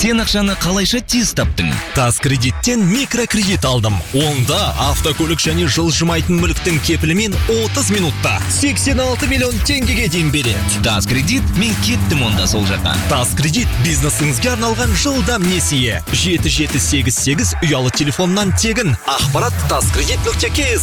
Сен ақшаны қалайша тез таптың? Тас кредиттен микрокредит алдым. Онда автокөлік және жылжымайтын мүліктің кепілімен 30 минутта 86 миллион теңгеге дейін береді. Тас кредит, мен кеттім онда сол жаққа. Тас кредит бизнесіңізге арналған жылдам несие. 7788 ұялы телефоннан тегін. Ақпарат taskredit.kz